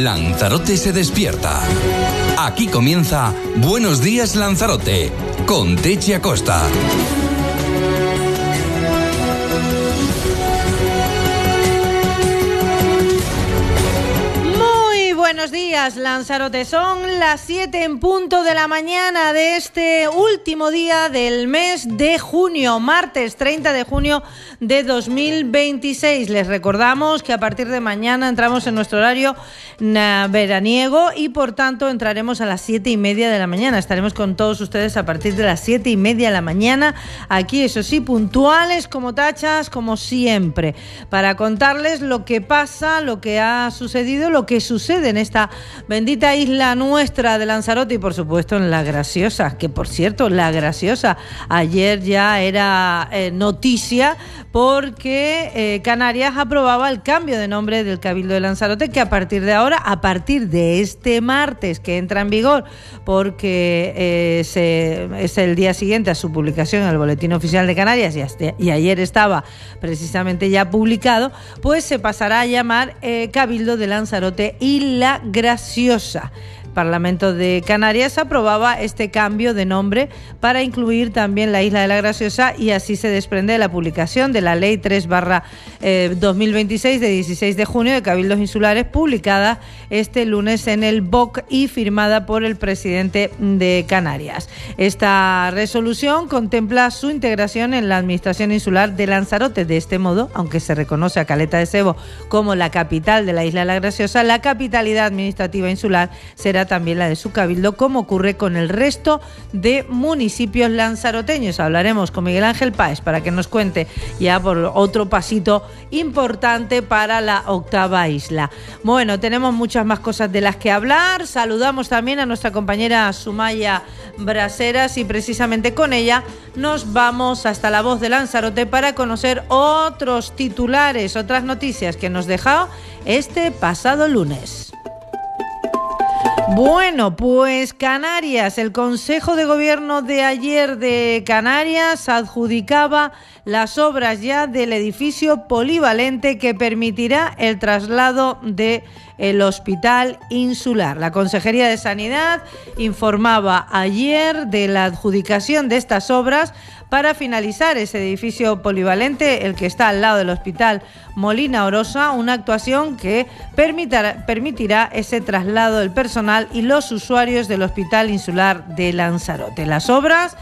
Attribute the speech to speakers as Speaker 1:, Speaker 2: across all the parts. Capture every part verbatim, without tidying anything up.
Speaker 1: Lanzarote se despierta. Aquí comienza Buenos Días Lanzarote, con Techi Acosta.
Speaker 2: Buenos días, Lanzarote. Son las siete en punto de la mañana de este último día del mes de junio, martes treinta de junio de dos mil veintiséis. Les recordamos que a partir de mañana entramos en nuestro horario veraniego y por tanto entraremos a las siete y media de la mañana. Estaremos con todos ustedes a partir de las siete y media de la mañana, aquí, eso sí, puntuales como tachas, como siempre, para contarles lo que pasa, lo que ha sucedido, lo que sucede en esta bendita isla nuestra de Lanzarote y por supuesto en La Graciosa, que por cierto, La Graciosa ayer ya era eh, noticia porque eh, Canarias aprobaba el cambio de nombre del Cabildo de Lanzarote, que a partir de ahora, a partir de este martes que entra en vigor, porque eh, se, es el día siguiente a su publicación en el Boletín Oficial de Canarias y, hasta, y ayer estaba precisamente ya publicado, pues se pasará a llamar eh, Cabildo de Lanzarote y La Graciosa. El Parlamento de Canarias aprobaba este cambio de nombre para incluir también la isla de La Graciosa y así se desprende de la publicación de la Ley tres barra dos mil veintiséis de dieciséis de junio de Cabildos Insulares, publicada este lunes en el B O C y firmada por el presidente de Canarias. Esta resolución contempla su integración en la Administración Insular de Lanzarote. De este modo, aunque se reconoce a Caleta de Sebo como la capital de la isla de La Graciosa, la capitalidad administrativa insular será también la de su cabildo, como ocurre con el resto de municipios lanzaroteños. Hablaremos con Miguel Ángel Páez para que nos cuente ya por otro pasito importante para la octava isla. Bueno, tenemos muchas más cosas de las que hablar. Saludamos también a nuestra compañera Sumaya Braseras y precisamente con ella nos vamos hasta La Voz de Lanzarote para conocer otros titulares, otras noticias que nos dejó este pasado lunes. Bueno, pues Canarias, el Consejo de Gobierno de ayer de Canarias adjudicaba las obras ya del edificio polivalente que permitirá el traslado de el Hospital Insular. La Consejería de Sanidad informaba ayer de la adjudicación de estas obras para finalizar ese edificio polivalente, el que está al lado del Hospital Molina Orosa, una actuación que permitirá, permitirá ese traslado del personal y los usuarios del Hospital Insular de Lanzarote. Las obras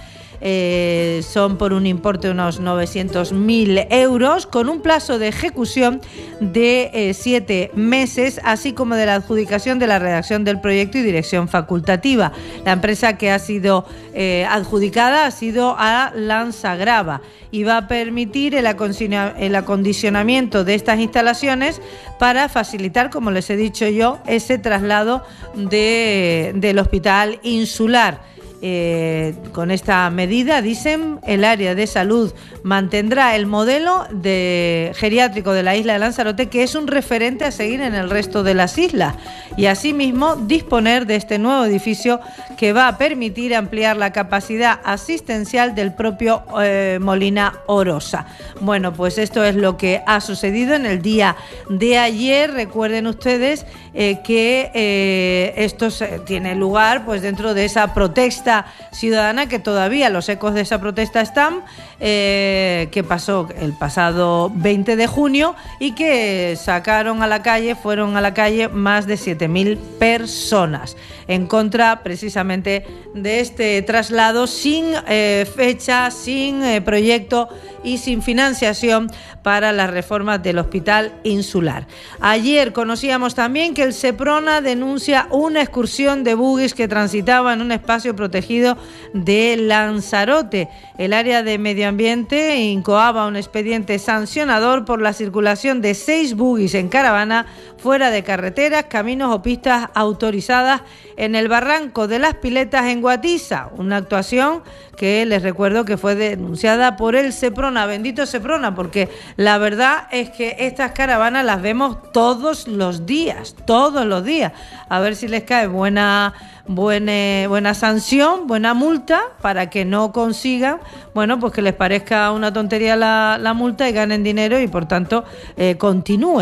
Speaker 2: Eh, son por un importe de unos novecientos mil euros, con un plazo de ejecución de eh, siete meses, así como de la adjudicación de la redacción del proyecto y dirección facultativa. La empresa que ha sido eh, adjudicada ha sido a Lanzagrava y va a permitir el, el acondicionamiento de estas instalaciones para facilitar, como les he dicho yo, ese traslado de, del Hospital Insular. Eh, con esta medida, dicen, el área de salud mantendrá el modelo de geriátrico de la isla de Lanzarote, que es un referente a seguir en el resto de las islas, y asimismo disponer de este nuevo edificio que va a permitir ampliar la capacidad asistencial del propio eh, Molina Orosa. Bueno, pues esto es lo que ha sucedido en el día de ayer. Recuerden ustedes eh, que eh, esto se, tiene lugar pues dentro de esa protesta ciudadana, que todavía los ecos de esa protesta están, eh, que pasó el pasado veinte de junio y que sacaron a la calle, fueron a la calle más de siete mil personas en contra precisamente de este traslado sin eh, fecha, sin eh, proyecto y sin financiación para las reformas del Hospital Insular. Ayer conocíamos también que el Seprona denuncia una excursión de buguis que transitaba en un espacio protegido de Lanzarote. El área de medio ambiente incoaba un expediente sancionador por la circulación de seis buguis en caravana fuera de carreteras, caminos o pistas autorizadas en el barranco de las Piletas en Guatiza, una actuación que les recuerdo que fue denunciada por el Seprona. Bendito Seprona, porque la verdad es que estas caravanas las vemos todos los días, todos los días. A ver si les cae buena, buena, buena sanción, buena multa, para que no consigan, bueno, pues que les parezca una tontería la, la multa y ganen dinero y por tanto eh, continúen, ¿no?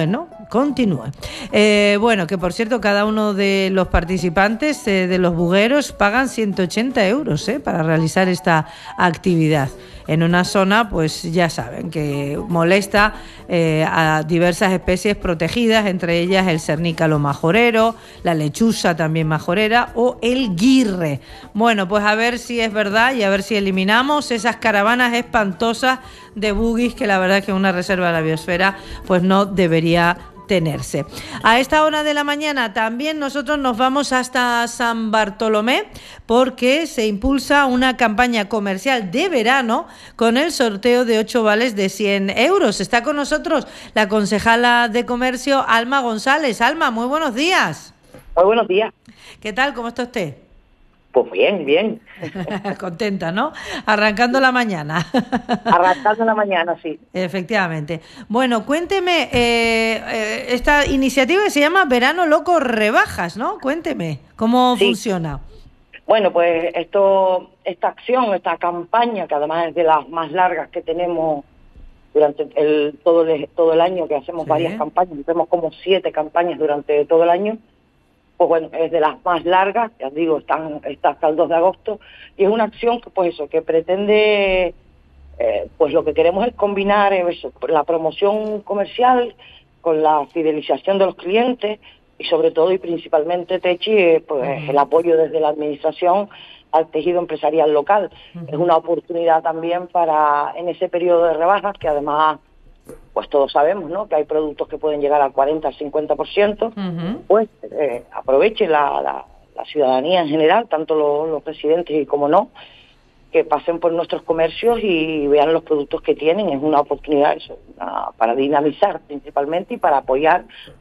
Speaker 2: continúe. Eh, bueno, que por cierto, cada uno de los participantes eh, de los bugueros pagan ciento ochenta euros eh, para realizar esta actividad. En una zona, pues ya saben, que molesta eh, a diversas especies protegidas, entre ellas el cernícalo majorero, la lechuza también majorera o el guirre. Bueno, pues a ver si es verdad y a ver si eliminamos esas caravanas espantosas de buggies que la verdad que una reserva de la biosfera pues no debería tenerse. A esta hora de la mañana también nosotros nos vamos hasta San Bartolomé porque se impulsa una campaña comercial de verano con el sorteo de ocho vales de cien euros. Está con nosotros la concejala de Comercio, Alma González. Alma, muy buenos días.
Speaker 3: Muy buenos días.
Speaker 2: ¿Qué tal? ¿Cómo está usted?
Speaker 3: Pues bien, bien.
Speaker 2: Contenta, ¿no? Arrancando la mañana.
Speaker 3: Arrancando la mañana, sí.
Speaker 2: Efectivamente. Bueno, cuénteme, eh, eh, esta iniciativa que se llama Verano Loco Rebajas, ¿no? Cuénteme, ¿cómo
Speaker 3: sí.
Speaker 2: funciona?
Speaker 3: Bueno, pues esto, esta acción, esta campaña, que además es de las más largas que tenemos durante el, todo, el, todo el año, que hacemos sí. varias campañas, tenemos como siete campañas durante todo el año. Pues bueno, es de las más largas, ya digo, están, está hasta el dos de agosto, y es una acción que, pues eso, que pretende, eh, pues lo que queremos es combinar eso, la promoción comercial con la fidelización de los clientes, y sobre todo y principalmente, Techi, eh, pues uh-huh. el apoyo desde la administración al tejido empresarial local. Uh-huh. Es una oportunidad también para, en ese periodo de rebajas, que además pues todos sabemos, ¿no?, que hay productos que pueden llegar al cuarenta, al cincuenta por ciento, uh-huh. pues eh, aproveche la, la, la ciudadanía en general, tanto los, los residentes y como no, que pasen por nuestros comercios y vean los productos que tienen. Es una oportunidad eso, una, para dinamizar principalmente y para apoyar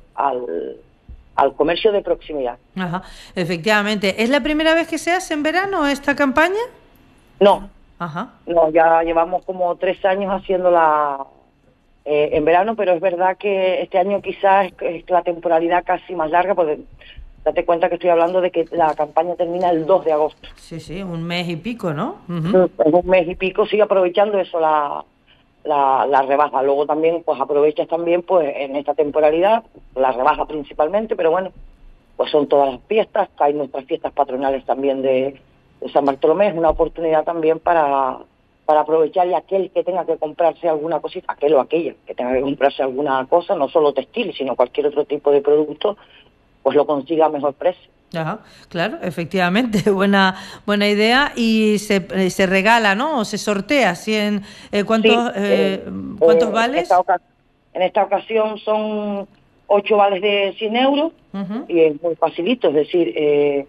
Speaker 3: al, al comercio de proximidad.
Speaker 2: Ajá. Efectivamente. ¿Es la primera vez que se hace en verano esta campaña?
Speaker 3: No,
Speaker 2: Ajá.
Speaker 3: no, ya llevamos como tres años haciéndola Eh, en verano, pero es verdad que este año quizás es, es la temporalidad casi más larga, porque date cuenta que estoy hablando de que la campaña termina el dos de agosto.
Speaker 2: Sí, sí, un mes y pico, ¿no? Uh-huh.
Speaker 3: Es un mes y pico, sigue aprovechando eso la, la, la rebaja. Luego también, pues aprovechas también, pues en esta temporalidad, la rebaja principalmente, pero bueno, pues son todas las fiestas, hay nuestras fiestas patronales también de, de San Bartolomé, es una oportunidad también para... para aprovechar, y aquel que tenga que comprarse alguna cosita, aquel o aquella que tenga que comprarse alguna cosa, no solo textil, sino cualquier otro tipo de producto, pues lo consiga a mejor precio.
Speaker 2: Ajá, claro, efectivamente, buena buena idea. Y se, se regala, ¿no? O se sortea, cien, eh, ¿cuántos, sí, eh, eh, ¿cuántos eh, vales?
Speaker 3: En esta, ocasión, en esta ocasión son ocho vales de cien euros, uh-huh. y es muy facilito, es decir, eh,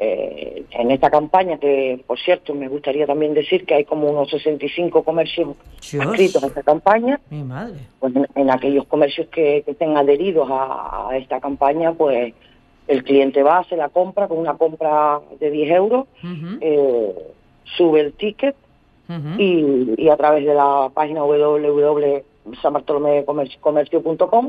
Speaker 3: Eh, en esta campaña, que por cierto me gustaría también decir que hay como unos sesenta y cinco comercios Dios. Adscritos a esta campaña.
Speaker 2: Mi madre.
Speaker 3: Pues en, en aquellos comercios que, que estén adheridos a, a esta campaña, pues el cliente va, se la compra con una compra de diez euros, uh-huh. eh, sube el ticket, uh-huh. y, y a través de la página doble u doble u doble punto san bartolomé comercio punto com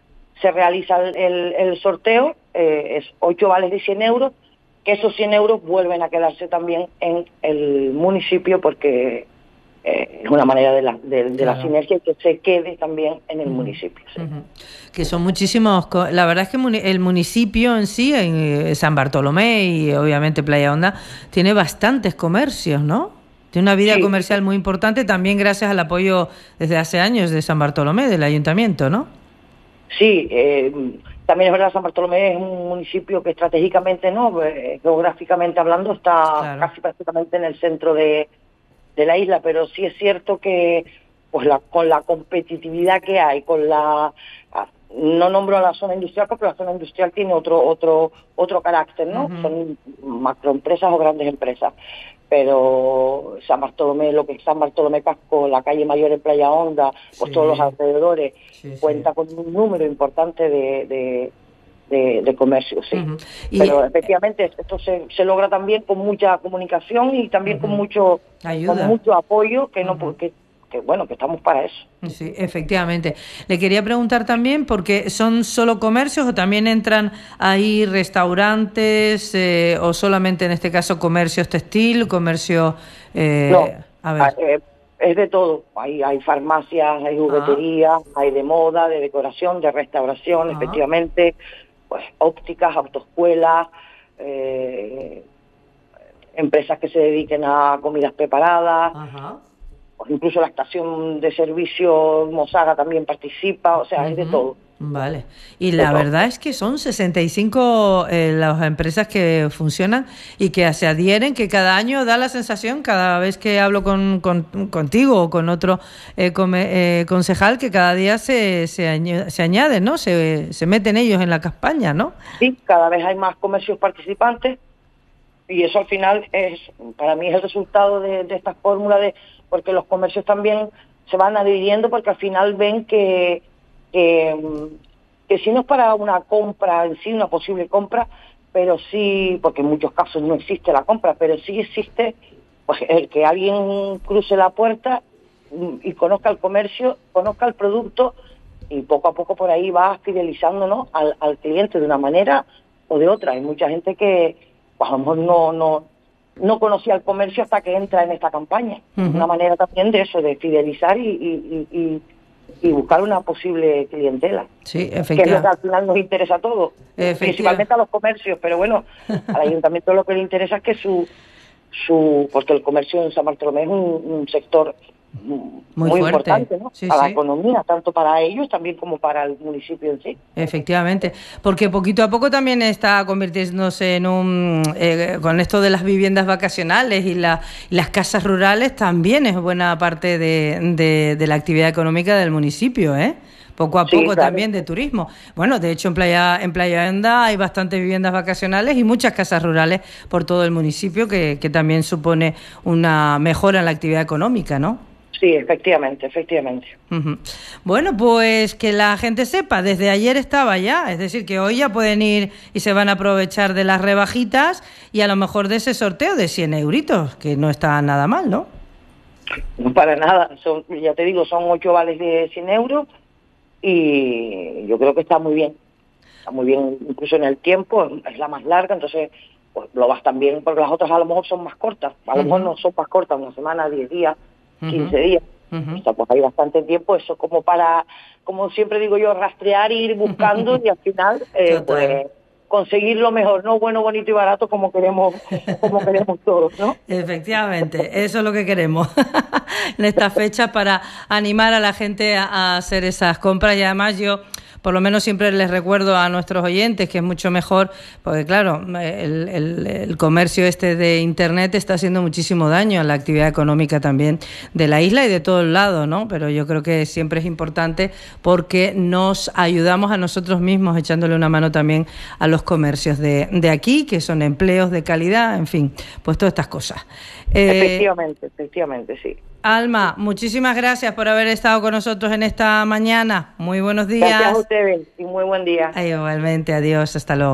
Speaker 3: se realiza el, el, el sorteo, eh, es ocho vales de cien euros, que esos cien euros vuelven a quedarse también en el municipio, porque eh, es una manera de la, de, de claro. la sinergia, que se quede también en el uh-huh. municipio. Sí.
Speaker 2: Uh-huh. Que son muchísimos, la verdad es que el municipio en sí, en San Bartolomé y obviamente Playa Honda, tiene bastantes comercios, ¿no? Tiene una vida sí. comercial muy importante, también gracias al apoyo desde hace años de San Bartolomé, del ayuntamiento, ¿no?
Speaker 3: Sí, eh, también es verdad, San Bartolomé es un municipio que estratégicamente, no, eh, geográficamente hablando, está claro. casi prácticamente en el centro de, de la isla, pero sí es cierto que pues la, con la competitividad que hay, con la, no nombro a la zona industrial porque la zona industrial tiene otro otro otro carácter, ¿no? Uh-huh. Son macroempresas o grandes empresas, pero San Bartolomé, lo que es San Bartolomé Casco, la calle Mayor en Playa Honda, pues sí. todos los alrededores, sí, cuenta sí. con un número importante de, de, de, de comercios, sí. Uh-huh. Pero y, efectivamente esto se, se logra también con mucha comunicación y también uh-huh. con mucho
Speaker 2: Ayuda.
Speaker 3: con mucho apoyo, que no uh-huh. que, que bueno, que estamos para eso.
Speaker 2: Sí, efectivamente. Le quería preguntar también, porque ¿son solo comercios o también entran ahí restaurantes eh, o solamente en este caso comercios textil, comercio... Eh,
Speaker 3: no,
Speaker 2: a ver.
Speaker 3: Eh, es de todo. Hay, hay farmacias, hay jugueterías, ah. hay de moda, de decoración, de restauración, ah. efectivamente, pues ópticas, autoescuelas, eh, empresas que se dediquen a comidas preparadas, Ajá. pues incluso la estación de servicio Mosaga también participa, o sea, uh-huh. es de todo.
Speaker 2: Vale, y la verdad es que son sesenta y cinco eh, las empresas que funcionan y que se adhieren, que cada año da la sensación, cada vez que hablo con, con contigo o con otro eh, come, eh, concejal, que cada día se, se, añade, se añaden, ¿no? Se, se meten ellos en la campaña, ¿no?
Speaker 3: Sí, cada vez hay más comercios participantes y eso al final es, para mí es el resultado de, de esta fórmula, de porque los comercios también se van adhiriendo porque al final ven que Que, que si no es para una compra en sí, una posible compra, pero sí, porque en muchos casos no existe la compra, pero sí existe pues el que alguien cruce la puerta y conozca el comercio, conozca el producto y poco a poco por ahí va fidelizándonos al, al cliente de una manera o de otra. Hay mucha gente que pues, a lo mejor no, no, no conocía el comercio hasta que entra en esta campaña. Uh-huh. Una manera también de eso, de fidelizar y, y, y, y y buscar una posible clientela.
Speaker 2: Sí, efectivamente.
Speaker 3: Que es lo que al final nos interesa a todos, principalmente a los comercios, pero bueno, al ayuntamiento lo que le interesa es que su, su porque el comercio en San Bartolomé es un, un sector muy, muy importante, ¿no?
Speaker 2: Sí,
Speaker 3: para
Speaker 2: sí.
Speaker 3: la economía, tanto para ellos también como para el municipio en sí.
Speaker 2: Efectivamente, porque poquito a poco también está convirtiéndose en un, eh, con esto de las viviendas vacacionales y, la, y las casas rurales, también es buena parte de, de, de la actividad económica del municipio, ¿eh? Poco a poco, sí, claro. También de turismo. Bueno, de hecho en Playa en Playa Honda hay bastantes viviendas vacacionales y muchas casas rurales por todo el municipio que, que también supone una mejora en la actividad económica, ¿no?
Speaker 3: Sí, efectivamente, efectivamente.
Speaker 2: Uh-huh. Bueno, pues que la gente sepa, desde ayer estaba ya, es decir, que hoy ya pueden ir y se van a aprovechar de las rebajitas y a lo mejor de ese sorteo de cien euritos, que no está nada mal, ¿no?
Speaker 3: No, para nada, son, ya te digo, son ocho vales de cien euros y yo creo que está muy bien, está muy bien incluso en el tiempo, es la más larga, entonces pues lo vas también, porque las otras a lo mejor son más cortas, a lo uh-huh. mejor no son más cortas, una semana, diez días, quince uh-huh. días, uh-huh. o sea, pues hay bastante tiempo, eso como para, como siempre digo yo, rastrear e ir buscando y al final eh, pues conseguir lo mejor, no bueno, bonito y barato como queremos, como queremos todos, ¿no?
Speaker 2: Efectivamente, eso es lo que queremos en esta fecha para animar a la gente a, a hacer esas compras y además yo por lo menos siempre les recuerdo a nuestros oyentes que es mucho mejor, porque claro, el, el, el comercio este de Internet está haciendo muchísimo daño a la actividad económica también de la isla y de todo el lado, ¿no? Pero yo creo que siempre es importante porque nos ayudamos a nosotros mismos echándole una mano también a los comercios de, de aquí, que son empleos de calidad, en fin, pues todas estas cosas.
Speaker 3: Eh, efectivamente, efectivamente, sí.
Speaker 2: Alma, muchísimas gracias por haber estado con nosotros en esta mañana. Muy buenos días.
Speaker 3: Gracias a ustedes y muy buen día.
Speaker 2: Ay, igualmente, adiós, hasta luego.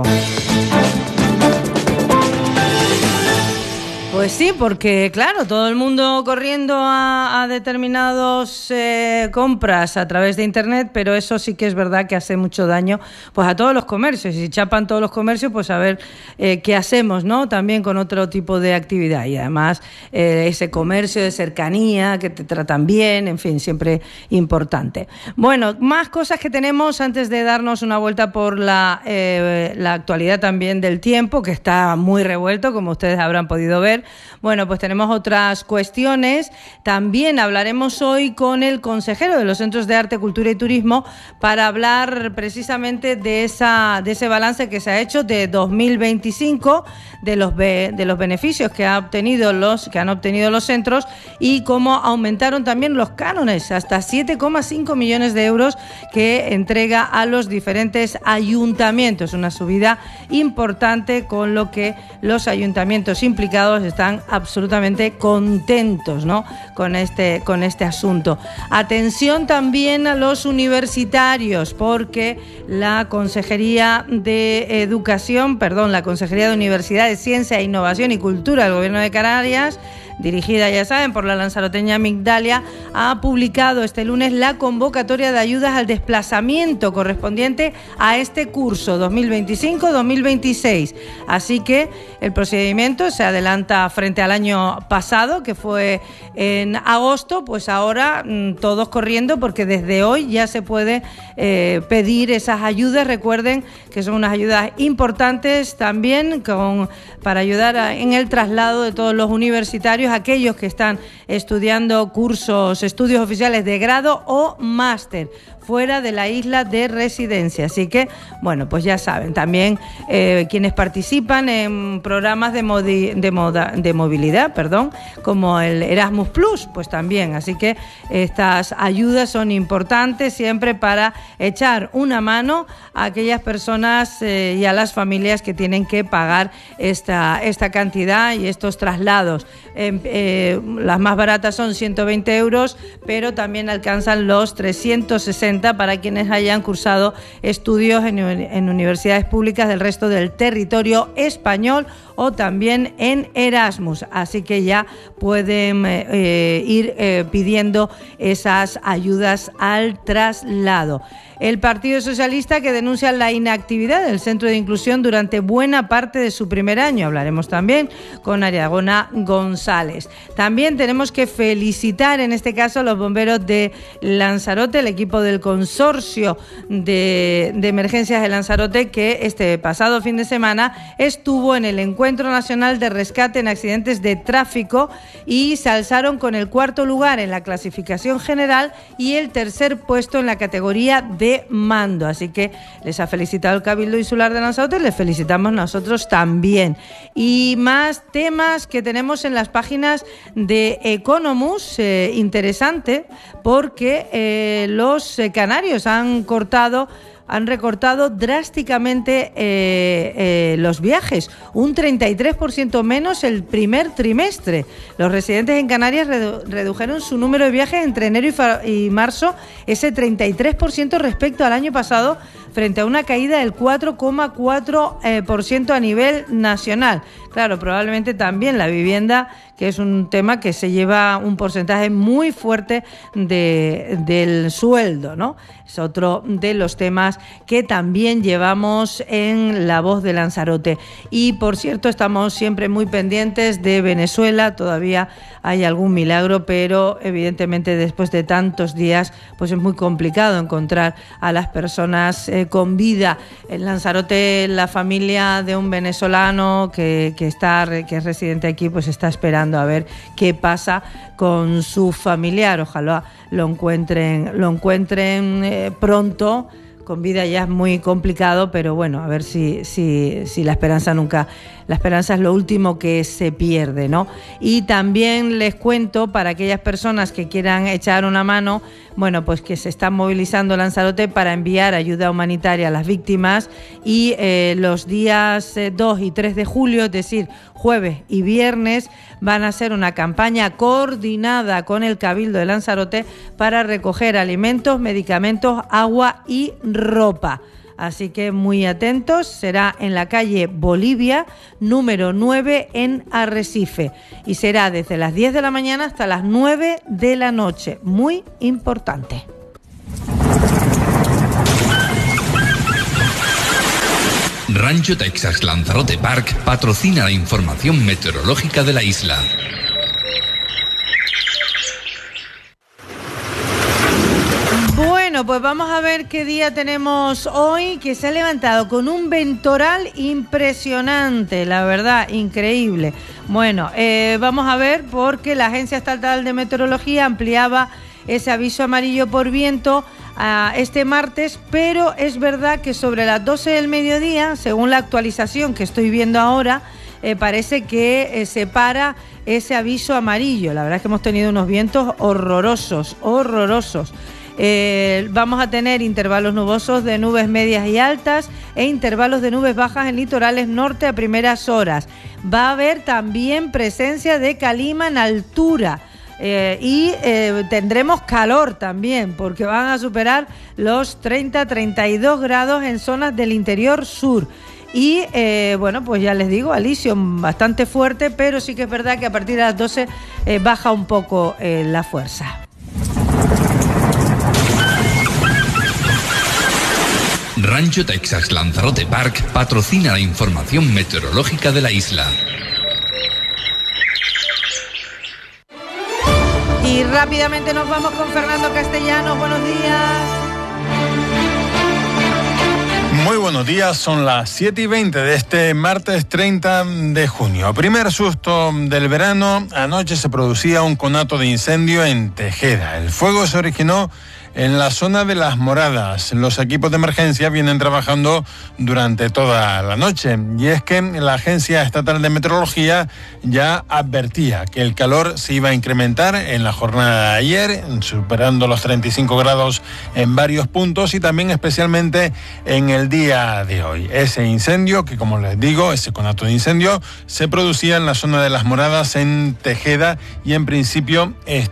Speaker 2: Pues sí, porque claro, todo el mundo corriendo a, a determinadas eh, compras a través de Internet, pero eso sí que es verdad que hace mucho daño pues a todos los comercios. Y si chapan todos los comercios, pues a ver eh, qué hacemos, ¿no? También con otro tipo de actividad. Y además eh, ese comercio de cercanía, que te tratan bien, en fin, siempre importante. Bueno, más cosas que tenemos antes de darnos una vuelta por la, eh, la actualidad también del tiempo, que está muy revuelto, como ustedes habrán podido ver. Bueno, pues tenemos otras cuestiones. También hablaremos hoy con el consejero de los Centros de Arte, Cultura y Turismo para hablar precisamente de esa de ese balance que se ha hecho de dos mil veinticinco, de los be, de los beneficios que ha obtenido los que han obtenido los centros y cómo aumentaron también los cánones hasta siete coma cinco millones de euros que entrega a los diferentes ayuntamientos, una subida importante con lo que los ayuntamientos implicados están absolutamente contentos, ¿no? con este con este asunto. Atención también a los universitarios, porque la Consejería de Educación, perdón, la Consejería de Universidades, Ciencia, Innovación y Cultura del Gobierno de Canarias dirigida, ya saben, por la lanzaroteña Migdalia, ha publicado este lunes la convocatoria de ayudas al desplazamiento correspondiente a este curso dos mil veinticinco dos mil veintiséis. Así que el procedimiento se adelanta frente al año pasado, que fue en agosto, pues ahora mmm, todos corriendo, porque desde hoy ya se puede eh, pedir esas ayudas. Recuerden que son unas ayudas importantes también con, para ayudar a, en el traslado de todos los universitarios, aquellos que están estudiando cursos, estudios oficiales de grado o máster fuera de la isla de residencia. Así que, bueno, pues ya saben, también eh, quienes participan en programas de, modi, de, moda, de movilidad, perdón, como el Erasmus Plus, pues también. Así que estas ayudas son importantes siempre para echar una mano a aquellas personas eh, y a las familias que tienen que pagar esta, esta cantidad y estos traslados. Eh, eh, las más baratas son ciento veinte euros, pero también alcanzan los trescientos sesenta para quienes hayan cursado estudios en, en universidades públicas del resto del territorio español o también en Erasmus. Así que ya pueden eh, ir eh, pidiendo esas ayudas al traslado. El Partido Socialista, que denuncia la inactividad del Centro de Inclusión durante buena parte de su primer año. Hablaremos también con Ariagona González. También tenemos que felicitar en este caso a los bomberos de Lanzarote, el equipo del Consorcio de, de Emergencias de Lanzarote, que este pasado fin de semana estuvo en el Encuentro Nacional de Rescate en Accidentes de Tráfico y se alzaron con el cuarto lugar en la clasificación general y el tercer puesto en la categoría de de mando. Así que les ha felicitado el Cabildo Insular de Lanzarote y les felicitamos nosotros también. Y más temas que tenemos en las páginas de Economus, eh, interesante, porque eh, los eh, canarios han cortado han recortado drásticamente eh, eh, los viajes, un treinta y tres por ciento menos el primer trimestre. Los residentes en Canarias redu- redujeron su número de viajes entre enero y, fa- y marzo, ese treinta y tres por ciento respecto al año pasado, frente a una caída del cuatro coma cuatro por ciento a nivel nacional. Claro, probablemente también la vivienda, que es un tema que se lleva un porcentaje muy fuerte de, del sueldo, ¿no? Es otro de los temas que también llevamos en La Voz de Lanzarote. Y, por cierto, estamos siempre muy pendientes de Venezuela. Todavía hay algún milagro, pero evidentemente después de tantos días, pues es muy complicado encontrar a las personas eh, con vida. En Lanzarote, la familia de un venezolano que, que está que es residente aquí, pues está esperando a ver qué pasa con su familiar. Ojalá lo encuentren, lo encuentren eh, pronto. Con vida ya es muy complicado, pero bueno, a ver si, si, si la esperanza nunca, la esperanza es lo último que se pierde, ¿no? Y también les cuento, para aquellas personas que quieran echar una mano, bueno, pues que se están movilizando Lanzarote para enviar ayuda humanitaria a las víctimas y eh, los días eh, dos y tres de julio, es decir, jueves y viernes, van a hacer una campaña coordinada con el Cabildo de Lanzarote para recoger alimentos, medicamentos, agua y ropa. Así que muy atentos, será en la calle Bolivia, número nueve en Arrecife. Y será desde las diez de la mañana hasta las nueve de la noche. Muy importante.
Speaker 1: Rancho Texas Lanzarote Park patrocina la información meteorológica de la isla.
Speaker 2: Bueno, pues vamos a ver qué día tenemos hoy, que se ha levantado con un ventoral impresionante, la verdad, increíble. Bueno, eh, vamos a ver, porque la Agencia Estatal de Meteorología ampliaba ese aviso amarillo por viento a este martes, pero es verdad que sobre las doce del mediodía, según la actualización que estoy viendo ahora, eh, parece que eh, se para ese aviso amarillo. La verdad es que hemos tenido unos vientos horrorosos, horrorosos. Eh, vamos a tener intervalos nubosos de nubes medias y altas e intervalos de nubes bajas en litorales norte a primeras horas. Va a haber también presencia de calima en altura. Eh, y eh, tendremos calor también, porque van a superar los treinta a treinta y dos grados en zonas del interior sur. y eh, bueno, pues ya les digo, alisio bastante fuerte, pero sí que es verdad que a partir de las doce eh, baja un poco eh, la fuerza.
Speaker 1: Rancho Texas Lanzarote Park patrocina la información meteorológica de la isla.
Speaker 2: Y rápidamente nos vamos con Fernando Castellanos. Buenos días.
Speaker 4: Muy buenos días, son las siete y veinte de este martes treinta de junio. Primer susto del verano, anoche se producía un conato de incendio en Tejeda. El fuego se originó en la zona de Las Moradas. Los equipos de emergencia vienen trabajando durante toda la noche. Y es que la Agencia Estatal de Meteorología ya advertía que el calor se iba a incrementar en la jornada de ayer, superando los treinta y cinco grados en varios puntos y también especialmente en el día de hoy. Ese incendio, que como les digo, ese conato de incendio, se producía en la zona de Las Moradas en Tejeda y en principio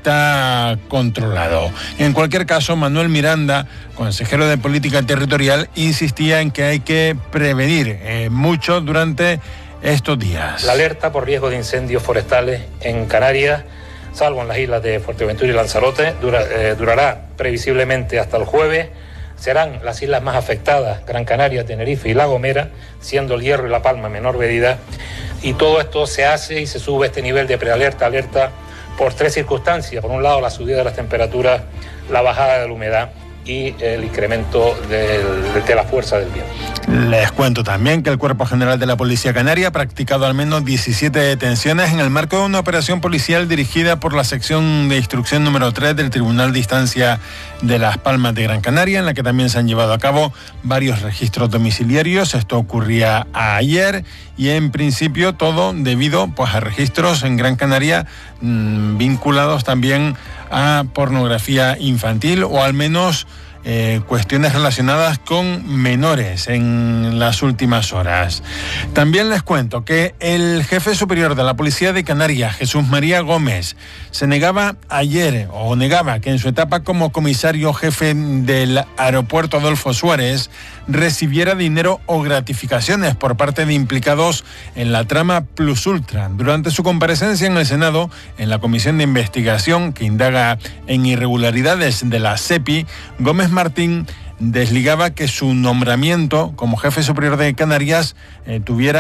Speaker 4: está controlado. En cualquier caso, Manuel Miranda, consejero de Política Territorial, insistía en que hay que prevenir eh, mucho durante estos días.
Speaker 5: La alerta por riesgo de incendios forestales en Canarias, salvo en las islas de Fuerteventura y Lanzarote, dura, eh, durará previsiblemente hasta el jueves. Serán las islas más afectadas, Gran Canaria, Tenerife y La Gomera, siendo el Hierro y La Palma en menor medida. Y todo esto se hace y se sube este nivel de prealerta, alerta, por tres circunstancias. Por un lado, la subida de las temperaturas, la bajada de la humedad y el incremento del, de la fuerza del viento.
Speaker 4: Les cuento también que el Cuerpo General de la Policía Canaria ha practicado al menos diecisiete detenciones en el marco de una operación policial dirigida por la sección de instrucción número tres del Tribunal de Instancia de Las Palmas de Gran Canaria, en la que también se han llevado a cabo varios registros domiciliarios. Esto ocurría ayer y en principio todo debido pues a registros en Gran Canaria mmm, vinculados también a pornografía infantil o al menos Eh, cuestiones relacionadas con menores en las últimas horas. También les cuento que el jefe superior de la Policía de Canarias, Jesús María Gómez, se negaba ayer o negaba que en su etapa como comisario jefe del aeropuerto Adolfo Suárez recibiera dinero o gratificaciones por parte de implicados en la trama Plus Ultra. Durante su comparecencia en el Senado, en la comisión de investigación que indaga en irregularidades de la SEPI, Gómez Martín desligaba que su nombramiento como jefe superior de Canarias eh,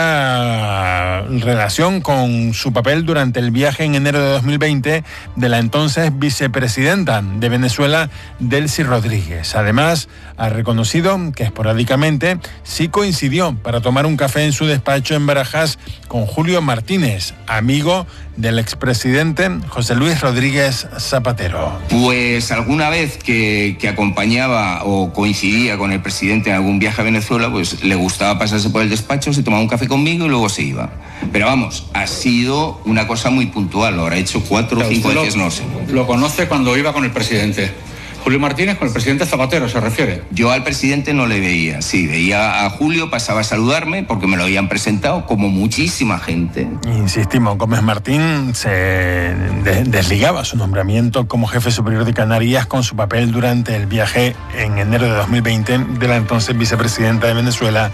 Speaker 4: tuviera relación con su papel durante el viaje en enero de dos mil veinte de la entonces vicepresidenta de Venezuela, Delcy Rodríguez. Además, ha reconocido que esporádicamente sí coincidió para tomar un café en su despacho en Barajas con Julio Martínez, amigo del expresidente José Luis Rodríguez Zapatero.
Speaker 6: Pues alguna vez que, que acompañaba o coincidía con el presidente en algún viaje a Venezuela, pues le gustaba pasarse por el despacho, se tomaba un café conmigo y luego se iba. Pero vamos, ha sido una cosa muy puntual, lo habrá hecho cuatro o cinco veces, no sé.
Speaker 7: Lo conoce cuando iba con el presidente. Julio Martínez con el presidente Zapatero, ¿se refiere?
Speaker 6: Yo al presidente no le veía, sí, veía a Julio, pasaba a saludarme porque me lo habían presentado como muchísima gente.
Speaker 4: Insistimos, Gómez Martín se de- desligaba su nombramiento como jefe superior de Canarias con su papel durante el viaje en enero de dos mil veinte de la entonces vicepresidenta de Venezuela,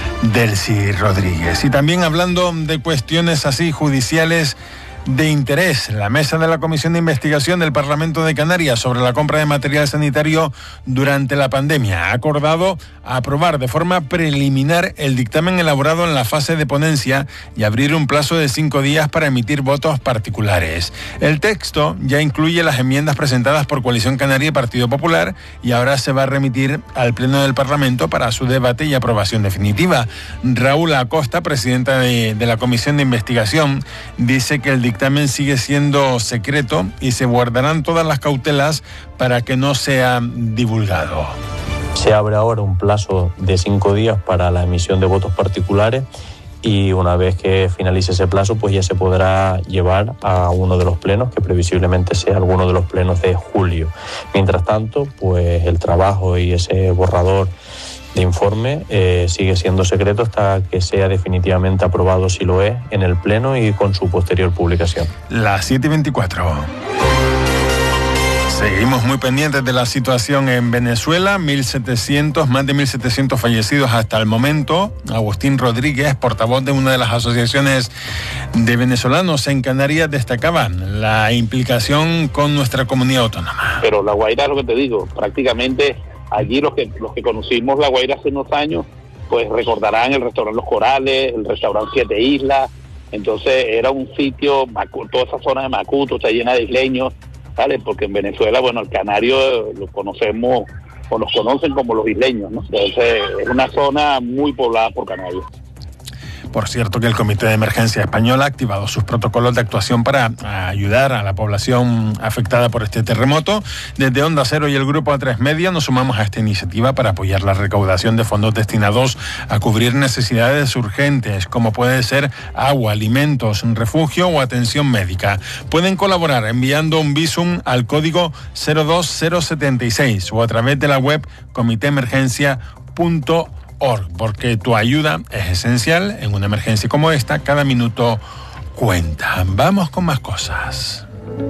Speaker 4: Delcy Rodríguez. Y también hablando de cuestiones así judiciales de interés, la mesa de la Comisión de Investigación del Parlamento de Canarias sobre la compra de material sanitario durante la pandemia ha acordado aprobar de forma preliminar el dictamen elaborado en la fase de ponencia y abrir un plazo de cinco días para emitir votos particulares. El texto ya incluye las enmiendas presentadas por Coalición Canaria y Partido Popular y ahora se va a remitir al Pleno del Parlamento para su debate y aprobación definitiva. Raúl Acosta, presidenta de, de la Comisión de Investigación, dice que el dictamen sigue siendo secreto y se guardarán todas las cautelas para que no sea divulgado.
Speaker 8: Se abre ahora un plazo de cinco días para la emisión de votos particulares y una vez que finalice ese plazo, pues ya se podrá llevar a uno de los plenos, que previsiblemente sea alguno de los plenos de julio. Mientras tanto, pues el trabajo y ese borrador de informe eh, sigue siendo secreto hasta que sea definitivamente aprobado, si lo es, en el Pleno y con su posterior publicación.
Speaker 4: Las siete y veinticuatro. Seguimos muy pendientes de la situación en Venezuela, mil setecientos, más de mil setecientos fallecidos hasta el momento. Agustín Rodríguez, portavoz de una de las asociaciones de venezolanos en Canarias, destacaba la implicación con nuestra comunidad autónoma.
Speaker 9: Pero La Guaira, lo que te digo, prácticamente allí los que, los que conocimos La Guaira hace unos años, pues recordarán el restaurante Los Corales, el restaurante Siete Islas. Entonces era un sitio, toda esa zona de Macuto está llena de isleños, ¿vale? Porque en Venezuela, bueno, el canario lo conocemos, o los conocen como los isleños, ¿no? Entonces es una zona muy poblada por canarios.
Speaker 4: Por cierto que el Comité de Emergencia Español ha activado sus protocolos de actuación para ayudar a la población afectada por este terremoto. Desde Onda Cero y el Grupo A tres Media nos sumamos a esta iniciativa para apoyar la recaudación de fondos destinados a cubrir necesidades urgentes, como puede ser agua, alimentos, refugio o atención médica. Pueden colaborar enviando un Bizum al código cero dos cero siete seis o a través de la web comité emergencia punto org, porque tu ayuda es esencial en una emergencia como esta. Cada minuto cuenta. Vamos con más cosas.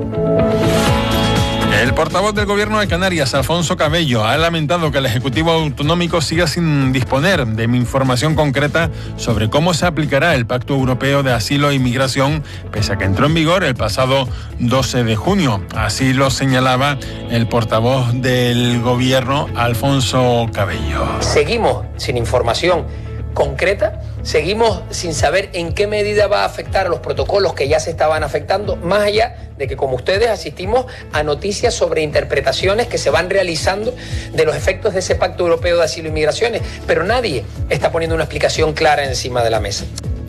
Speaker 4: El portavoz del Gobierno de Canarias, Alfonso Cabello, ha lamentado que el Ejecutivo Autonómico siga sin disponer de información concreta sobre cómo se aplicará el Pacto Europeo de Asilo e Inmigración, pese a que entró en vigor el pasado doce de junio. Así lo señalaba el portavoz del Gobierno, Alfonso Cabello.
Speaker 10: Seguimos sin información concreta, seguimos sin saber en qué medida va a afectar a los protocolos que ya se estaban afectando, más allá de que, como ustedes, asistimos a noticias sobre interpretaciones que se van realizando de los efectos de ese Pacto Europeo de Asilo y Migraciones, pero nadie está poniendo una explicación clara encima de la mesa.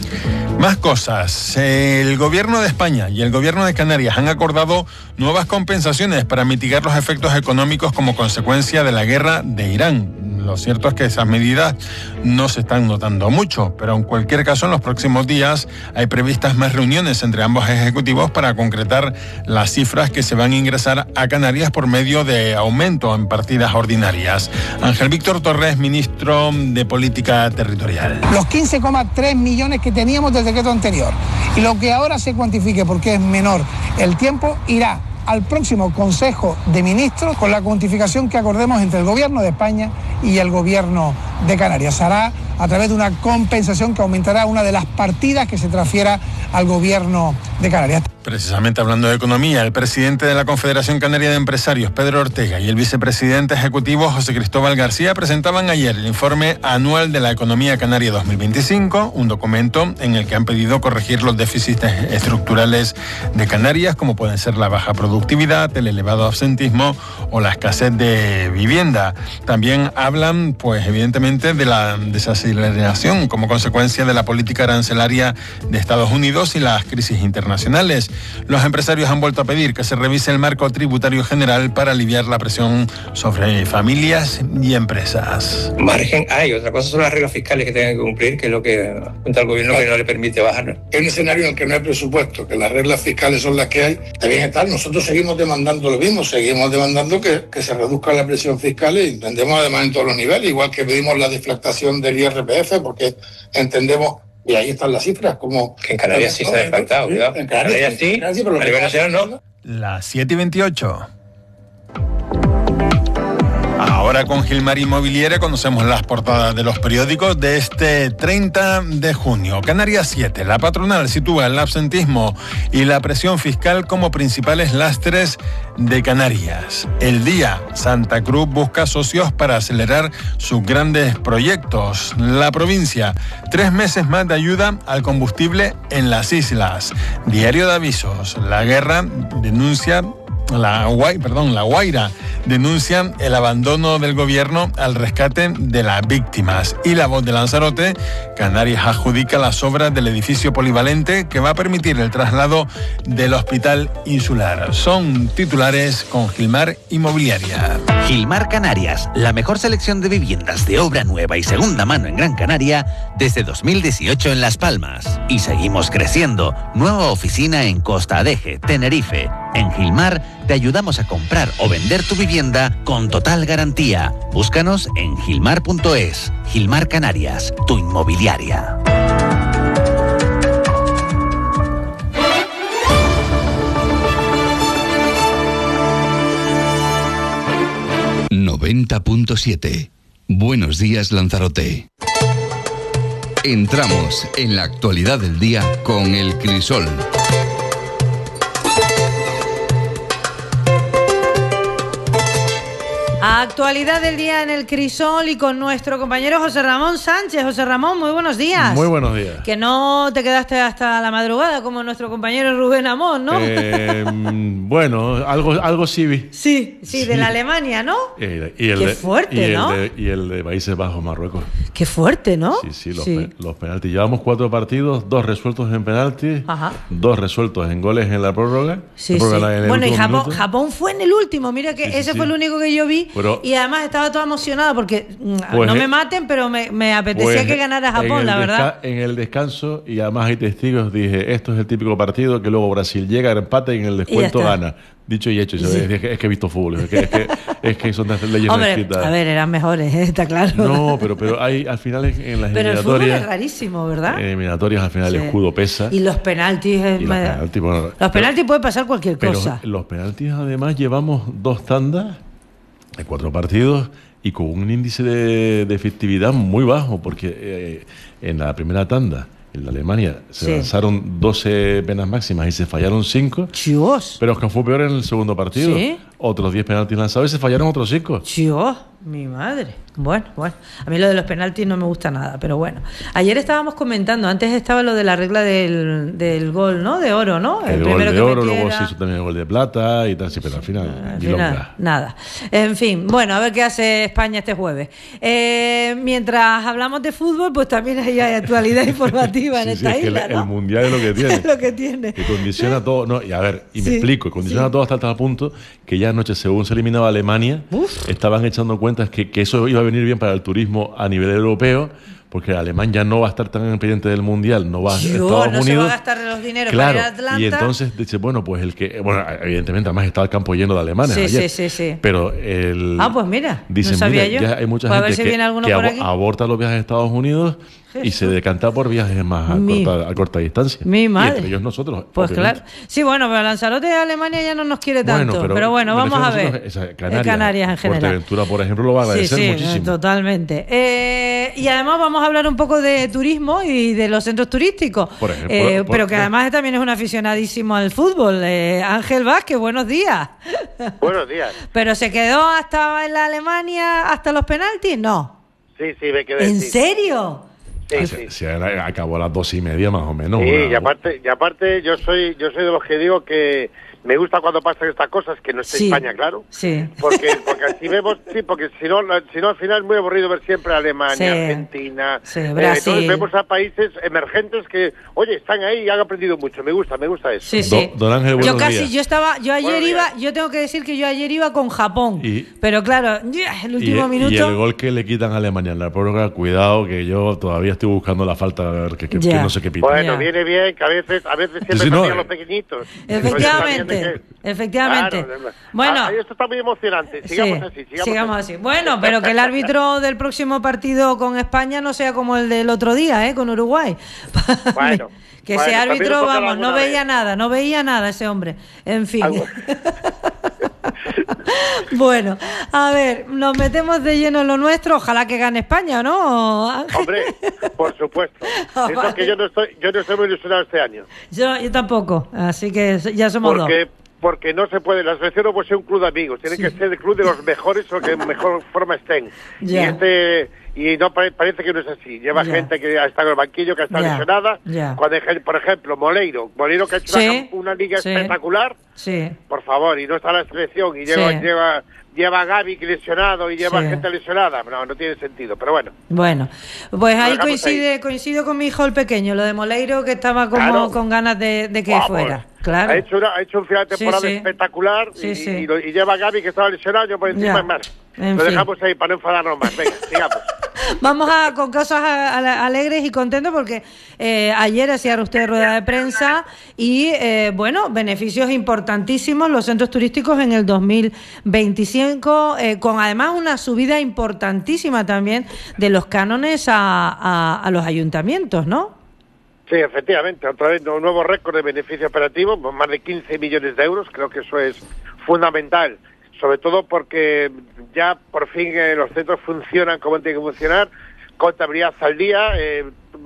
Speaker 4: Más cosas. El Gobierno de España y el Gobierno de Canarias han acordado nuevas compensaciones para mitigar los efectos económicos como consecuencia de la guerra de Irán. Lo cierto es que esas medidas no se están notando mucho, pero en cualquier caso en los próximos días hay previstas más reuniones entre ambos ejecutivos para concretar las cifras que se van a ingresar a Canarias por medio de aumento en partidas ordinarias. Ángel Víctor Torres, ministro de Política Territorial.
Speaker 11: Los quince coma tres millones que teníamos del decreto anterior y lo que ahora se cuantifique porque es menor el tiempo irá al próximo Consejo de Ministros con la cuantificación que acordemos entre el Gobierno de España y el Gobierno de Canarias. Hará a través de una compensación que aumentará una de las partidas que se transfiera al Gobierno de Canarias.
Speaker 4: Precisamente hablando de economía, el presidente de la Confederación Canaria de Empresarios, Pedro Ortega, y el vicepresidente ejecutivo, José Cristóbal García, presentaban ayer el informe anual de la economía canaria dos mil veinticinco, un documento en el que han pedido corregir los déficits estructurales de Canarias, como pueden ser la baja productividad, el elevado absentismo o la escasez de vivienda. También hablan, pues evidentemente, de la desaceleración como consecuencia de la política arancelaria de Estados Unidos y las crisis internacionales. Los empresarios han vuelto a pedir que se revise el marco tributario general para aliviar la presión sobre familias y empresas.
Speaker 10: Margen hay, otra cosa son las reglas fiscales que tengan que cumplir, que es lo que cuenta el gobierno que no le permite bajar.
Speaker 12: En un escenario en el que no hay presupuesto, que las reglas fiscales son las que hay, deben estar. Nosotros seguimos demandando lo mismo, seguimos demandando que, que se reduzca la presión fiscal y entendemos además en todos los niveles, igual que pedimos la deflactación del I R P F, porque entendemos. Y ahí están las cifras, como...
Speaker 10: Que en Canarias sí se ha deflactado, cuidado. En Canarias sí, pero en Venezuela no.
Speaker 4: Las siete y veintiocho. Ahora con Gilmar Inmobiliaria conocemos las portadas de los periódicos de este treinta de junio. Canarias siete. La patronal sitúa el absentismo y la presión fiscal como principales lastres de Canarias. El Día. Santa Cruz busca socios para acelerar sus grandes proyectos. La Provincia. Tres meses más de ayuda al combustible en las islas. Diario de Avisos. La Guerra denuncia... La, Guay, perdón, la Guaira denuncia el abandono del gobierno al rescate de las víctimas. Y La Voz de Lanzarote, Canarias adjudica las obras del edificio polivalente que va a permitir el traslado del hospital insular. Son titulares con Gilmar Inmobiliaria.
Speaker 13: Gilmar Canarias, la mejor selección de viviendas de obra nueva y segunda mano en Gran Canaria desde dos mil dieciocho en Las Palmas. Y seguimos creciendo. Nueva oficina en Costa Adeje, Tenerife. En Gilmar te ayudamos a comprar o vender tu vivienda con total garantía. Búscanos en gilmar punto es. Gilmar Canarias, tu inmobiliaria.
Speaker 1: noventa punto siete. Buenos días, Lanzarote. Entramos en la actualidad del día con El Crisol.
Speaker 2: Actualidad del día en El Crisol y con nuestro compañero José Ramón Sánchez. José Ramón, muy buenos días.
Speaker 14: Muy buenos días.
Speaker 2: Que no te quedaste hasta la madrugada como nuestro compañero Rubén Amón, ¿no?
Speaker 14: Eh, bueno, algo, algo sí vi.
Speaker 2: Sí, sí, de la Alemania, ¿no?
Speaker 14: Eh, y el
Speaker 2: Qué
Speaker 14: de,
Speaker 2: fuerte,
Speaker 14: y el
Speaker 2: ¿no?
Speaker 14: De, y el de Países Bajos, Marruecos.
Speaker 2: Qué fuerte, ¿no?
Speaker 14: Sí, sí, los,
Speaker 2: Sí.
Speaker 14: Pe, los penaltis. Llevamos cuatro partidos, dos resueltos en penaltis,
Speaker 2: Ajá.
Speaker 14: dos resueltos en goles en la prórroga.
Speaker 2: Sí,
Speaker 14: la
Speaker 2: sí.
Speaker 14: prórroga en el
Speaker 2: Bueno, y
Speaker 14: último
Speaker 2: Japón,
Speaker 14: minuto.
Speaker 2: Japón fue en el último. Mira que
Speaker 14: Sí, sí,
Speaker 2: ese
Speaker 14: sí.
Speaker 2: fue el único que yo vi.
Speaker 14: Pero-
Speaker 2: y además estaba toda emocionada porque mm,
Speaker 14: Pues,
Speaker 2: no me
Speaker 14: eh,
Speaker 2: maten, pero me, me apetecía
Speaker 14: Pues,
Speaker 2: que ganara
Speaker 14: en
Speaker 2: Japón,
Speaker 14: el
Speaker 2: la verdad.
Speaker 14: desca- En el descanso, y además hay testigos, dije, esto es el típico partido que luego Brasil llega, empate y en el descuento
Speaker 2: está.
Speaker 14: gana. Dicho y hecho,
Speaker 2: Sí.
Speaker 14: es, es que, es que he visto fútbol, es que, es que, es que son las leyes no
Speaker 2: Hombre,
Speaker 14: escritas.
Speaker 2: a ver, eran mejores, ¿eh? Está claro.
Speaker 14: No, pero, pero hay al final en, en las
Speaker 2: Pero el fútbol es
Speaker 14: eliminatorias,
Speaker 2: rarísimo, ¿verdad?
Speaker 14: en eliminatorias al final
Speaker 2: Sí.
Speaker 14: el escudo pesa.
Speaker 2: Y los penaltis. eh,
Speaker 14: y los
Speaker 2: me-
Speaker 14: penaltis, bueno,
Speaker 2: los
Speaker 14: pero-
Speaker 2: penaltis puede pasar cualquier
Speaker 14: pero
Speaker 2: cosa.
Speaker 14: los penaltis además llevamos dos tandas de cuatro partidos y con un índice de, de efectividad muy bajo, porque eh, en la primera tanda, en la Alemania, se
Speaker 2: Sí.
Speaker 14: lanzaron doce penas máximas y se fallaron cinco.
Speaker 2: Dios.
Speaker 14: Pero es que fue peor en el segundo partido.
Speaker 2: ¿Sí?
Speaker 14: Otros diez penaltis lanzados y se fallaron otros cinco.
Speaker 2: Dios, mi madre. Bueno, bueno. A mí lo de los penaltis no me gusta nada, pero bueno. Ayer estábamos comentando, antes estaba lo de la regla del, del gol, ¿no? De oro, ¿no?
Speaker 14: El, gol
Speaker 2: primero
Speaker 14: de
Speaker 2: que
Speaker 14: oro,
Speaker 2: metiera.
Speaker 14: luego se hizo también el gol de plata y tal, sí, pero al final,
Speaker 2: Al
Speaker 14: milonga.
Speaker 2: final, nada. En fin, bueno, a ver qué hace España este jueves. Eh, mientras hablamos de fútbol, pues también hay actualidad informativa en
Speaker 14: Sí, sí,
Speaker 2: esta
Speaker 14: es que
Speaker 2: isla,
Speaker 14: el,
Speaker 2: ¿no?
Speaker 14: el mundial es lo que tiene.
Speaker 2: Es lo que tiene.
Speaker 14: Que condiciona todo. No, y a ver, y me
Speaker 2: Sí,
Speaker 14: explico, condiciona
Speaker 2: sí.
Speaker 14: todo hasta tal punto que ya anoche, según se eliminaba Alemania, estaban echando cuentas que, que eso iba a venir bien para el turismo a nivel europeo, porque Alemania ya no va a estar tan pendiente del mundial, no va a
Speaker 2: Yo,
Speaker 14: Estados
Speaker 2: no
Speaker 14: Unidos.
Speaker 2: se va a gastar los dineros
Speaker 14: Claro,
Speaker 2: para ir a Atlanta.
Speaker 14: y entonces dice, bueno, pues el que, bueno, evidentemente además estaba el campo lleno de alemanes
Speaker 2: Sí,
Speaker 14: ayer,
Speaker 2: sí, sí, sí.
Speaker 14: pero el
Speaker 2: Ah, pues mira,
Speaker 14: dicen,
Speaker 2: no sabía
Speaker 14: mira,
Speaker 2: yo.
Speaker 14: ya hay mucha
Speaker 2: Pues a ver
Speaker 14: gente
Speaker 2: si
Speaker 14: que,
Speaker 2: viene alguno
Speaker 14: que
Speaker 2: por
Speaker 14: abo-
Speaker 2: aquí.
Speaker 14: aborta los viajes a Estados Unidos y se decanta por viajes más a,
Speaker 2: Mi-
Speaker 14: corta, a corta distancia.
Speaker 2: Mi
Speaker 14: Y
Speaker 2: madre.
Speaker 14: entre ellos nosotros.
Speaker 2: Pues
Speaker 14: obviamente.
Speaker 2: claro. Sí, bueno, pero Lanzarote de Alemania ya no nos quiere tanto.
Speaker 14: Bueno,
Speaker 2: pero, bueno,
Speaker 14: me
Speaker 2: vamos a
Speaker 14: refiero
Speaker 2: ver.
Speaker 14: nosotros, esa,
Speaker 2: Eh,
Speaker 14: Canarias,
Speaker 2: Canarias en general.
Speaker 14: Fuerteventura, por ejemplo, lo va a agradecer
Speaker 2: Sí, sí,
Speaker 14: muchísimo.
Speaker 2: totalmente. Eh, y además vamos a hablar un poco de turismo y de los centros turísticos.
Speaker 14: Por ejemplo,
Speaker 2: Eh,
Speaker 14: por-
Speaker 2: pero que además también es un aficionadísimo al fútbol. Eh, Ángel Vázquez, buenos días.
Speaker 15: Buenos días.
Speaker 2: ¿Pero se quedó hasta en la Alemania hasta los penaltis? No.
Speaker 15: Sí, sí, me quedé.
Speaker 2: ¿En
Speaker 15: sí.
Speaker 2: serio?
Speaker 15: Sí,
Speaker 14: Se-
Speaker 15: sí.
Speaker 14: se era- acabó a las dos y media más o menos.
Speaker 15: Sí,
Speaker 14: una-
Speaker 15: y aparte, y aparte yo soy yo soy de los que digo que me gusta cuando pasan estas cosas, que no esté
Speaker 2: Sí.
Speaker 15: España, claro.
Speaker 2: Sí.
Speaker 15: Porque porque así vemos, sí, porque si no, la- si no al final es muy aburrido ver siempre Alemania,
Speaker 2: Sí.
Speaker 15: Argentina.
Speaker 2: Sí,
Speaker 15: eh,
Speaker 2: Brasil.
Speaker 15: entonces vemos a países emergentes que, oye, están ahí y han aprendido mucho. Me gusta, me gusta eso.
Speaker 2: Sí, sí.
Speaker 14: Don Ángel,
Speaker 2: Yo
Speaker 14: buenos
Speaker 2: casi,
Speaker 14: días.
Speaker 2: yo estaba, yo ayer
Speaker 15: Buenos
Speaker 2: iba, yo tengo que decir que yo ayer iba con Japón,
Speaker 14: Y-
Speaker 2: pero claro, ya, el
Speaker 14: Y,
Speaker 2: último
Speaker 14: y
Speaker 2: minuto.
Speaker 14: el gol que le quitan a Alemania en la prórroga, cuidado, que yo todavía estoy buscando la falta, a ver, que, que-
Speaker 2: Ya.
Speaker 14: que no sé qué pita.
Speaker 15: Bueno,
Speaker 2: Ya.
Speaker 15: viene bien, que a veces, a veces siempre
Speaker 14: Sí, sí, no,
Speaker 15: también
Speaker 14: eh.
Speaker 15: los pequeñitos.
Speaker 2: Efectivamente,
Speaker 15: Oye, también de
Speaker 2: efectivamente.
Speaker 15: Claro,
Speaker 2: Bueno.
Speaker 15: ah, esto está muy emocionante. Sigamos
Speaker 2: Sí,
Speaker 15: así, sigamos,
Speaker 2: sigamos así. Bueno, pero que el árbitro del próximo partido con España no sea como el del otro día, ¿eh? Con Uruguay.
Speaker 15: Bueno,
Speaker 2: que
Speaker 15: bueno,
Speaker 2: ese
Speaker 15: también
Speaker 2: árbitro,
Speaker 15: nos tocará
Speaker 2: vamos, no
Speaker 15: alguna
Speaker 2: veía
Speaker 15: vez.
Speaker 2: nada, no veía nada ese hombre. En fin. Bueno, a ver, nos metemos de lleno en lo nuestro. Ojalá que gane España, ¿no, Ángel?
Speaker 15: Hombre, por supuesto.
Speaker 2: Ah,
Speaker 15: Eso
Speaker 2: vale.
Speaker 15: que yo no estoy, yo no estoy muy ilusionado este año.
Speaker 2: Yo, yo tampoco, así que ya somos
Speaker 15: Porque,
Speaker 2: dos.
Speaker 15: porque no se puede, la selección no puede ser un club de amigos, tiene que ser el club de los mejores o que en mejor forma estén.
Speaker 2: Ya.
Speaker 15: Y este y no pare- parece que no es así. Lleva
Speaker 2: Ya.
Speaker 15: gente que está en el banquillo, que está
Speaker 2: Ya,
Speaker 15: lesionada.
Speaker 2: ya.
Speaker 15: Cuando, ej- por ejemplo, Moleiro, Moleiro que ha hecho
Speaker 2: Sí,
Speaker 15: una, cam- una liga
Speaker 2: sí.
Speaker 15: espectacular,
Speaker 2: Sí.
Speaker 15: por favor, y no está la selección, y lleva,
Speaker 2: Sí.
Speaker 15: lleva, lleva a Gavi lesionado y lleva
Speaker 2: Sí.
Speaker 15: gente lesionada. No, no tiene sentido, pero bueno.
Speaker 2: Bueno, pues
Speaker 15: Lo
Speaker 2: ahí
Speaker 15: dejamos
Speaker 2: coincide, coincido con mi hijo el pequeño, lo de Moleiro, que estaba como
Speaker 15: Claro.
Speaker 2: con ganas de, de que
Speaker 15: Vamos.
Speaker 2: fuera. Claro.
Speaker 15: Ha hecho, una- ha hecho un final de
Speaker 2: Sí,
Speaker 15: temporada
Speaker 2: sí.
Speaker 15: espectacular
Speaker 2: Sí,
Speaker 15: y,
Speaker 2: sí.
Speaker 15: y lo- y lleva a Gavi que estaba lesionado, yo por encima
Speaker 2: Ya.
Speaker 15: es más.
Speaker 2: En
Speaker 15: Lo
Speaker 2: fin.
Speaker 15: dejamos ahí para no enfadarnos más. Venga, sigamos.
Speaker 2: Vamos a con cosas a- a- alegres y contentos porque eh, ayer hacía usted rueda de prensa y, eh, bueno, beneficios importantísimos los centros turísticos en el dos mil veinticinco, eh, con además una subida importantísima también de los cánones a, a, a los ayuntamientos, ¿no?
Speaker 15: Sí, efectivamente, otra vez un nuevo récord de beneficio operativo, con más de quince millones de euros, creo que eso es fundamental, sobre todo porque ya por fin eh, los centros funcionan como tienen que funcionar, contabilidad al día, eh,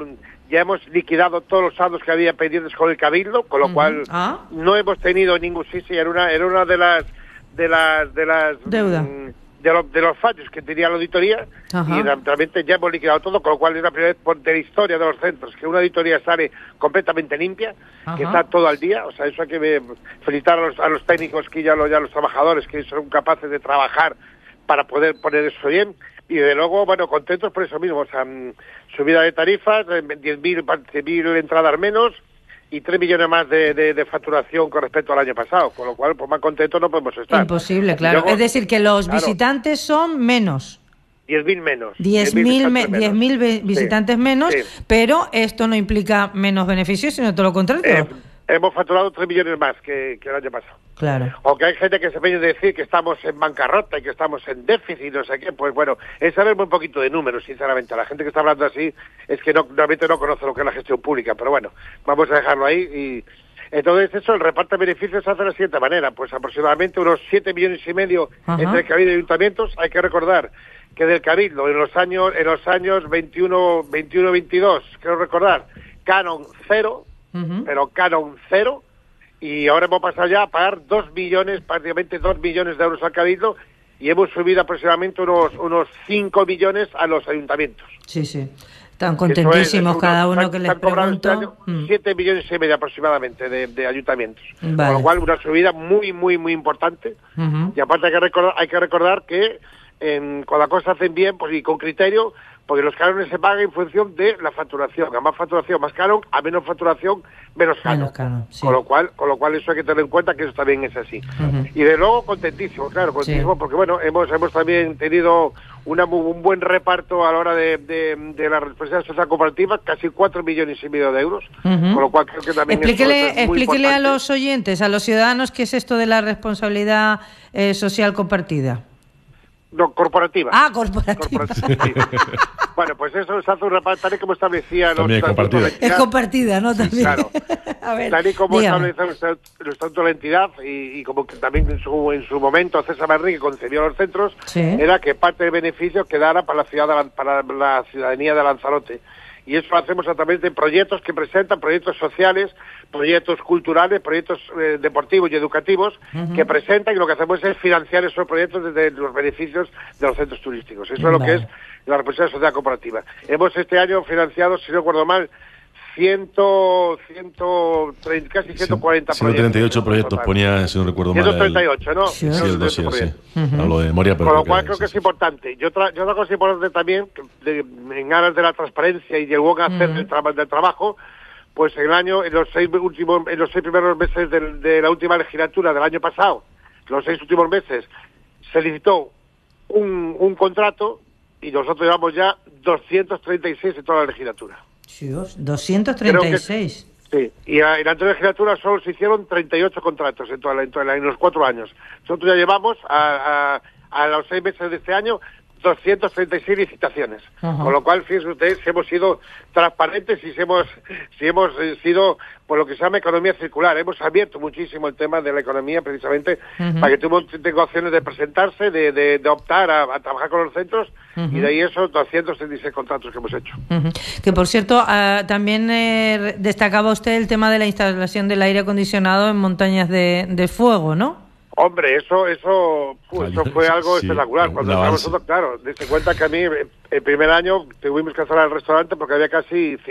Speaker 15: ya hemos liquidado todos los saldos que había pendientes con el Cabildo, con lo uh-huh. cual
Speaker 2: ¿Ah?
Speaker 15: no hemos tenido ningún sí, sí, era una, era una de las de las de las
Speaker 2: deuda.
Speaker 15: Mmm, de, lo, de los fallos que tenía la auditoría. Ajá. Y realmente ya hemos liquidado todo, con lo cual es la primera vez por, de la historia de los centros que una auditoría sale completamente limpia, Ajá. que está todo al día. O sea, eso hay que felicitar a los, a los técnicos que ya los, ya los trabajadores que son capaces de trabajar para poder poner eso bien. Y de luego, bueno, contentos por eso mismo, o sea, subida de tarifas, diez mil entradas menos y tres millones más de, de, de facturación con respecto al año pasado, con lo cual, pues más contentos no podemos estar.
Speaker 2: Imposible, claro. Luego, es decir, que los claro, visitantes son menos.
Speaker 15: diez mil menos.
Speaker 2: diez mil me, visitantes sí, menos, sí. Pero esto no implica menos beneficios, sino todo lo contrario.
Speaker 15: Eh, hemos facturado tres millones más que, que el año pasado.
Speaker 2: Claro.
Speaker 15: Aunque hay gente que se viene a decir que estamos en bancarrota y que estamos en déficit, no sé qué, pues bueno, es saber muy poquito de números, sinceramente. La gente que está hablando así es que no, realmente no conoce lo que es la gestión pública, pero bueno, vamos a dejarlo ahí. Y entonces eso, el reparto de beneficios se hace de la siguiente manera, pues aproximadamente unos siete millones y medio Ajá. entre el Cabildo y ayuntamientos. Hay que recordar que del Cabildo en los años en los años veintiuno, veintiuno, veintidós, quiero recordar, canon cero, uh-huh. pero canon cero, y ahora hemos pasado ya a pagar dos millones, prácticamente dos millones de euros al Cabildo, y hemos subido aproximadamente unos unos cinco millones a los ayuntamientos.
Speaker 2: Sí, sí. Están contentísimos es, cada uno, uno que les pregunto.
Speaker 15: Este mm. siete millones y medio aproximadamente de, de ayuntamientos. Vale. Con lo cual, una subida muy, muy, muy importante. Uh-huh. Y aparte hay que recordar, hay que recordar que en, cuando las cosas se hacen bien, pues y con criterio, porque los cánones se pagan en función de la facturación. A más facturación, más canon; a menos facturación, menos canon. Menos canon sí. Con lo cual, con lo cual eso hay que tener en cuenta que eso también es así. Uh-huh. Y de luego contentísimo, claro, contentísimo, sí. porque bueno, hemos hemos también tenido una un buen reparto a la hora de, de, de la responsabilidad social cooperativa, casi cuatro millones y medio de euros, uh-huh. con lo cual creo que también
Speaker 2: explíquele,
Speaker 15: es muy
Speaker 2: explíquele
Speaker 15: importante.
Speaker 2: A los oyentes, a los ciudadanos, qué es esto de la responsabilidad eh, social compartida.
Speaker 15: No, corporativa.
Speaker 2: Ah, corporativa.
Speaker 15: corporativa sí. Bueno, pues eso se hace un reparto tal y como establecía los
Speaker 14: También compartida.
Speaker 2: Es compartida, ¿no? También.
Speaker 15: Sí, claro.
Speaker 2: A ver,
Speaker 15: tal y como
Speaker 2: dígame.
Speaker 15: estableció el estatuto de la entidad y, y como que también en su, en su momento César Manrique concebió los centros,
Speaker 2: sí.
Speaker 15: era que parte del beneficio quedara para la ciudad de, para la ciudadanía de Lanzarote. Y eso lo hacemos a través de proyectos que presentan, proyectos sociales, proyectos culturales, proyectos eh, deportivos y educativos, uh-huh. que presentan, y lo que hacemos es financiar esos proyectos desde los beneficios de los centros turísticos. Eso vale. es lo que es la responsabilidad social cooperativa. Hemos este año financiado, si no recuerdo mal, ciento, ciento treinta, casi ciento cuarenta
Speaker 14: ciento treinta y ocho proyectos, proyectos ponía, si no recuerdo mal.
Speaker 15: ciento treinta y ocho, ¿no?
Speaker 14: Sí, sí, el dossier, sí. Uh-huh. Hablo de memoria, pero
Speaker 15: con lo cual
Speaker 14: que,
Speaker 15: creo
Speaker 14: sí,
Speaker 15: que
Speaker 14: sí.
Speaker 15: es importante. Y otra, y otra cosa importante también, de, en aras de la transparencia y del buen hacer uh-huh. del, tra- del trabajo, pues en el año, en los seis últimos, en los seis primeros meses de, de la última legislatura del año pasado, los seis últimos meses, se licitó un, un contrato y nosotros llevamos ya doscientos treinta y seis en toda la legislatura.
Speaker 2: Dios, doscientos treinta y seis.
Speaker 15: Que, sí, y a, en la anterior legislatura solo se hicieron treinta y ocho contratos en, toda la, en, toda la, en los cuatro años. Nosotros ya llevamos a, a, a los seis meses de este año doscientas treinta y seis licitaciones. Uh-huh. Con lo cual, fíjense ustedes, si hemos sido transparentes y si hemos, si hemos eh, sido por lo que se llama economía circular. Hemos abierto muchísimo el tema de la economía precisamente uh-huh. para que todo el mundo tenga opciones de presentarse, de, de, de optar a, a trabajar con los centros uh-huh. y de ahí esos doscientos treinta y seis contratos que hemos hecho.
Speaker 2: Uh-huh. Que por cierto, uh, también eh, destacaba usted el tema de la instalación del aire acondicionado en montañas de, de fuego, ¿no?
Speaker 15: Hombre, eso eso, pues, eso fue algo sí, espectacular. Cuando estábamos nosotros, claro, dese cuenta que a mí el primer año tuvimos que cerrar el restaurante porque había casi